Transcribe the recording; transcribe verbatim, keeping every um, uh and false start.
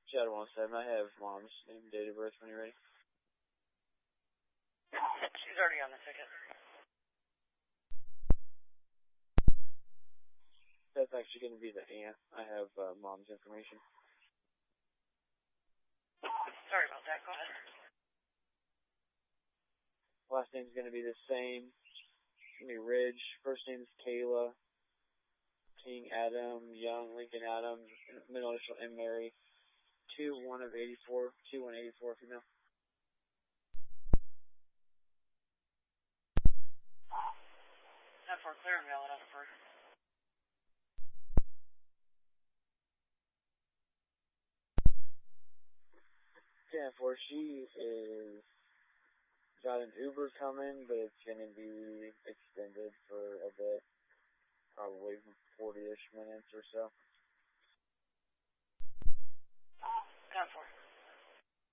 Shadow one seven, I have mom's name and date of birth when you're ready. She's already on the ticket. That's actually going to be the aunt. I have uh, mom's information. Sorry about that. Go ahead. Last name's going to be the same. It's going to be Ridge. First name's Kayla. King Adam. Young Lincoln Adam. Middle initial M. Mary. two one of eighty-four. two one eighty-four female. ten four clear and mail it out for. ten four, she is got an Uber coming, but it's going to be extended for a bit, probably forty-ish minutes or so.